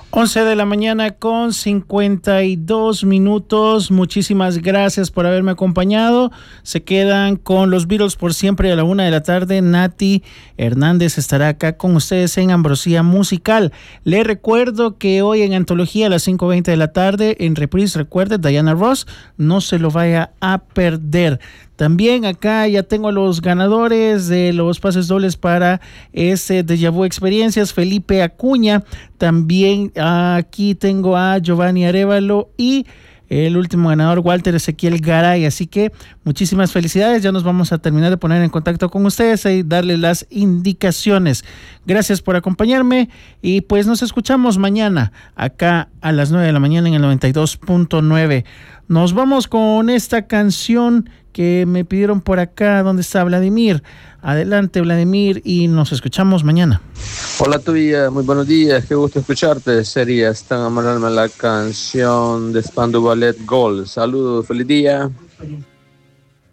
11 de la mañana con 52 minutos. Muchísimas gracias por haberme acompañado. Se quedan con los Beatles por siempre a la 1 de la tarde. Nati Hernández estará acá con ustedes en Ambrosía Musical. Les recuerdo que hoy en Antología a las 5:20 de la tarde, en reprise, recuerde, Diana Ross, no se lo vaya a perder. También acá ya tengo a los ganadores de los pases dobles para ese Deja Vu Experiencias, Felipe Acuña. También aquí tengo a Giovanni Arévalo y el último ganador, Walter Ezequiel Garay. Así que muchísimas felicidades. Ya nos vamos a terminar de poner en contacto con ustedes y darles las indicaciones. Gracias por acompañarme y pues nos escuchamos mañana acá a las 9 de la mañana en el 92.9. Nos vamos con esta canción que me pidieron por acá. ¿Dónde está Vladimir? Adelante, Vladimir, y nos escuchamos mañana. Hola, Tobía, muy buenos días, qué gusto escucharte. Serías tan amable la canción de Spandau Ballet Gold. Saludos, feliz día.